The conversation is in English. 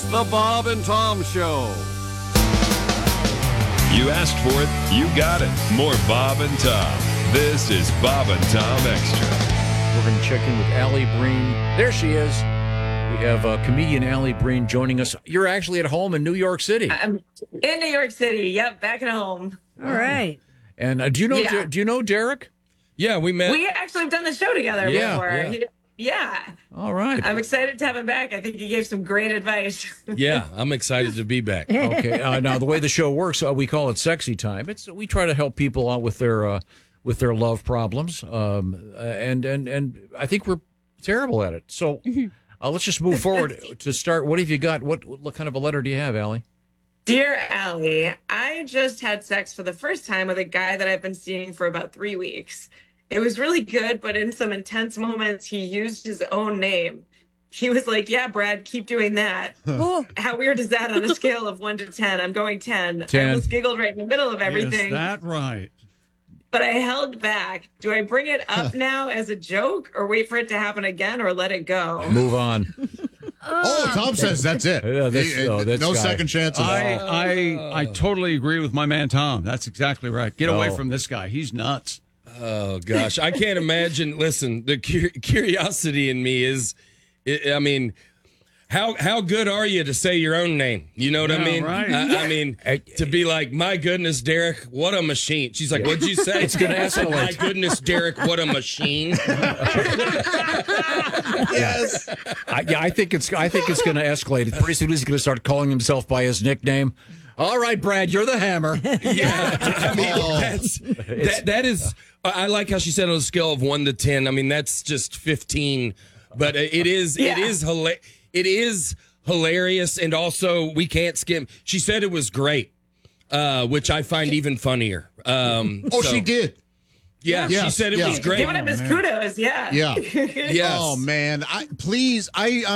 The Bob and Tom Show. You asked for it, you got it. More Bob and Tom. This is Bob and Tom Extra. We're going to check in with Allie Breen. There she is. We have comedian Allie Breen joining us. You're actually at home in New York City. I'm in New York City. Yep, back at home. All right. And do you know Derek? Yeah, we met. We actually have done the show together before. Yeah. All right. I'm excited to have him back. I think he gave some great advice. Yeah, I'm excited to be back. Okay. Now the way the show works, we call it Sexy Time. We try to help people out with their love problems, and I think we're terrible at it. So let's just move forward to start. What have you got? What kind of a letter do you have, Allie? Dear Allie, I just had sex for the first time with a guy that I've been seeing for about 3 weeks. It was really good, but in some intense moments, he used his own name. He was like, yeah, Brad, keep doing that. How weird is that on a scale of 1 to 10? I'm going 10. 10. I almost giggled right in the middle of everything. Is that right? But I held back. Do I bring it up now as a joke or wait for it to happen again or let it go? Move on. Tom says that's it. Yeah, that's no guy. second chance at all. I totally agree with my man Tom. That's exactly right. Get away from this guy. He's nuts. Oh, gosh. I can't imagine. Listen, the curiosity in me is, I mean, how good are you to say your own name? You know what I mean? Right. I mean, to be like, my goodness, Derek, what a machine. She's like, what'd you say? It's going to escalate. My goodness, Derek, what a machine. Yes. I think it's going to escalate. Pretty soon he's going to start calling himself by his nickname. All right, Brad, you're the hammer. Yeah. I mean, that is, I like how she said on a scale of 1 to 10. I mean, that's just 15. But it is hilarious. And also, we can't skim. She said it was great, which I find even funnier. She did. Yeah, Yes, she said it yeah. was great. Giving him his kudos, yeah. Yeah. Yes. Oh man, I